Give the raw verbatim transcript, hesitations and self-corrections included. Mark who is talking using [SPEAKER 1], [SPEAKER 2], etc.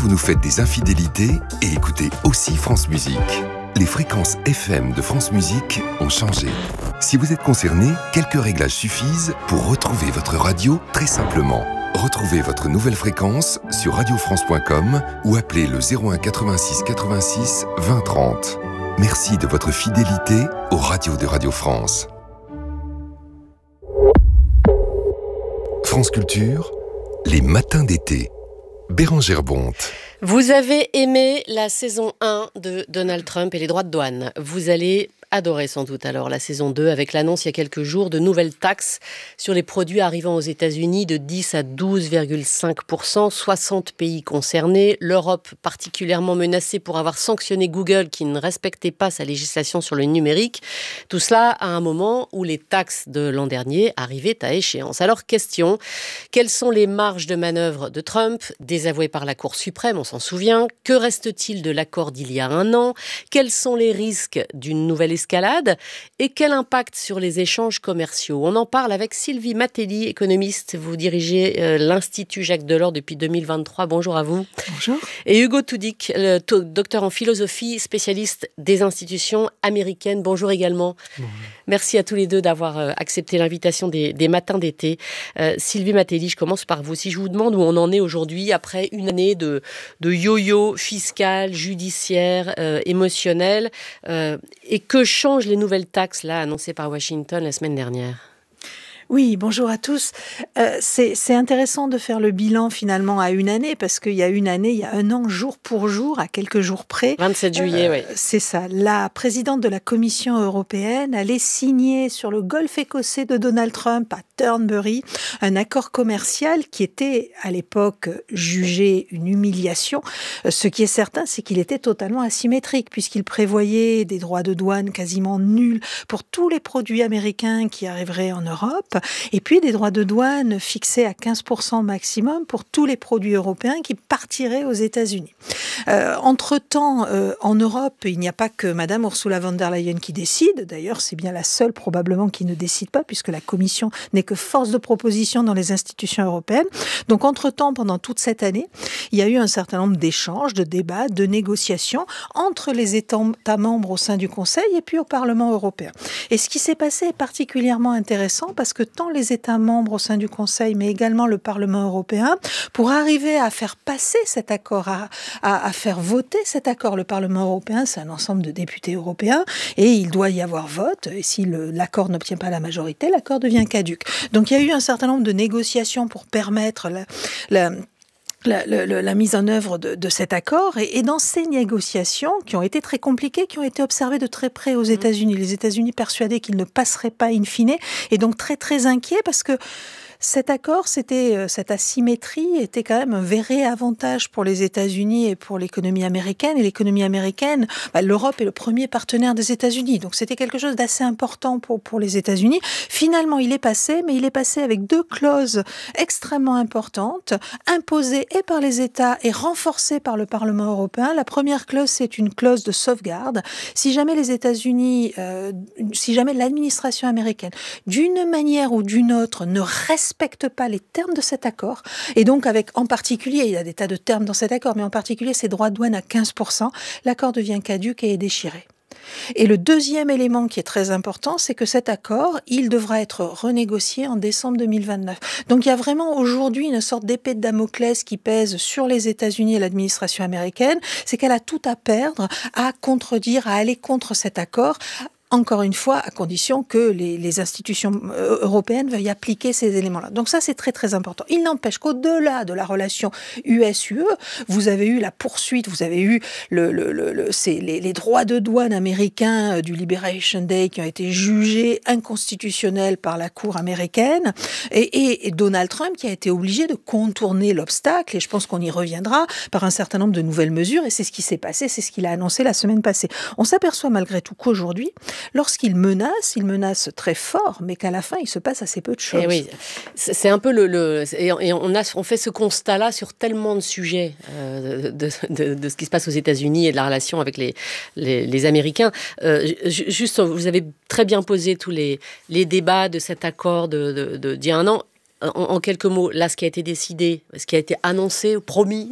[SPEAKER 1] vous nous faites des infidélités et écoutez aussi France Musique. Les fréquences F M de France Musique ont changé. Si vous êtes concerné, quelques réglages suffisent pour retrouver votre radio très simplement. Retrouvez votre nouvelle fréquence sur radio france point com ou appelez le zéro un quatre-vingt-six quatre-vingt-six vingt trente. Merci de votre fidélité aux radios de Radio France. France Culture, les matins d'été. Bérengère Bonte.
[SPEAKER 2] Vous avez aimé la saison un de Donald Trump et les droits de douane. Vous allez adorer sans doute alors la saison deux avec l'annonce il y a quelques jours de nouvelles taxes sur les produits arrivant aux États-Unis de dix à douze virgule cinq pour cent, soixante pays concernés, l'Europe particulièrement menacée pour avoir sanctionné Google qui ne respectait pas sa législation sur le numérique. Tout cela à un moment où les taxes de l'an dernier arrivaient à échéance. Alors question, quelles sont les marges de manœuvre de Trump, désavouées par la Cour suprême, on s'en souvient? Que reste-t-il de l'accord d'il y a un an? Quels sont les risques d'une nouvelle escalade et quel impact sur les échanges commerciaux? On en parle avec Sylvie Matelli, économiste. Vous dirigez euh, l'Institut Jacques Delors depuis deux mille vingt-trois. Bonjour à vous.
[SPEAKER 3] Bonjour. Et
[SPEAKER 2] Hugo Toudic, le to- docteur en philosophie, spécialiste des institutions américaines. Bonjour également. Bonjour. Merci à tous les deux d'avoir euh, accepté l'invitation des, des matins d'été. Euh, Sylvie Matelli, je commence par vous. Si je vous demande où on en est aujourd'hui après une année de, de yo-yo fiscal, judiciaire, euh, émotionnel, euh, et que changent les nouvelles taxes là annoncées par Washington la semaine dernière?
[SPEAKER 3] Oui, bonjour à tous. Euh, c'est, c'est intéressant de faire le bilan finalement à une année, parce qu'il y a une année, il y a un an, jour pour jour, à quelques jours près.
[SPEAKER 2] vingt-sept juillet,
[SPEAKER 3] euh,
[SPEAKER 2] oui.
[SPEAKER 3] C'est ça. La présidente de la Commission européenne allait signer sur le golfe écossais de Donald Trump à Turnberry un accord commercial qui était à l'époque jugé une humiliation. Ce qui est certain, c'est qu'il était totalement asymétrique, puisqu'il prévoyait des droits de douane quasiment nuls pour tous les produits américains qui arriveraient en Europe, et puis des droits de douane fixés à quinze pour cent maximum pour tous les produits européens qui partiraient aux États-Unis. Euh, entre-temps, euh, en Europe, il n'y a pas que Madame Ursula von der Leyen qui décide. D'ailleurs, c'est bien la seule probablement qui ne décide pas, puisque la Commission n'est que force de proposition dans les institutions européennes. Donc, entre-temps, pendant toute cette année, il y a eu un certain nombre d'échanges, de débats, de négociations entre les États membres au sein du Conseil et puis au Parlement européen. Et ce qui s'est passé est particulièrement intéressant parce que tant les États membres au sein du Conseil, mais également le Parlement européen, pour arriver à faire passer cet accord, à, à, à faire voter cet accord. Le Parlement européen, c'est un ensemble de députés européens et il doit y avoir vote. Et si le, l'accord n'obtient pas la majorité, l'accord devient caduc. Donc il y a eu un certain nombre de négociations pour permettre la... la La, la, la mise en œuvre de, de cet accord. Et, et dans ces négociations, qui ont été très compliquées, qui ont été observées de très près aux États-Unis, les États-Unis persuadés qu'ils ne passeraient pas in fine, et donc très très inquiets parce que cet accord, c'était, cette asymétrie était quand même un vrai avantage pour les États-Unis et pour l'économie américaine. Et l'économie américaine, bah, l'Europe est le premier partenaire des États-Unis. Donc c'était quelque chose d'assez important pour, pour les États-Unis. Finalement, il est passé, mais il est passé avec deux clauses extrêmement importantes, imposées et par les États et renforcées par le Parlement européen. La première clause, c'est une clause de sauvegarde. Si jamais les États-Unis, euh, si jamais l'administration américaine, d'une manière ou d'une autre, ne respecte respecte pas les termes de cet accord, et donc avec en particulier, il y a des tas de termes dans cet accord, mais en particulier ces droits de douane à quinze pour cent, l'accord devient caduc et est déchiré. Et le deuxième élément qui est très important, c'est que cet accord, il devra être renégocié en décembre deux mille vingt-neuf. Donc il y a vraiment aujourd'hui une sorte d'épée de Damoclès qui pèse sur les États-Unis et l'administration américaine, c'est qu'elle a tout à perdre, à contredire, à aller contre cet accord, encore une fois, à condition que les, les institutions européennes veuillent appliquer ces éléments-là. Donc ça, c'est très très important. Il n'empêche qu'au-delà de la relation U S U E, vous avez eu la poursuite, vous avez eu le, le, le, le, c'est les, les droits de douane américains du Liberation Day qui ont été jugés inconstitutionnels par la Cour américaine, et, et, et Donald Trump qui a été obligé de contourner l'obstacle, et je pense qu'on y reviendra, par un certain nombre de nouvelles mesures, et c'est ce qui s'est passé, c'est ce qu'il a annoncé la semaine passée. On s'aperçoit malgré tout qu'aujourd'hui, lorsqu'il menace, il menace très fort, mais qu'à la fin, il se passe assez peu de choses.
[SPEAKER 2] Et oui, c'est un peu le... le et on, a, on fait ce constat-là sur tellement de sujets euh, de, de, de ce qui se passe aux États-Unis et de la relation avec les, les, les Américains. Euh, juste, vous avez très bien posé tous les, les débats de cet accord de, de, de, d'il y a un an. En, en quelques mots, là, ce qui a été décidé, ce qui a été annoncé, promis,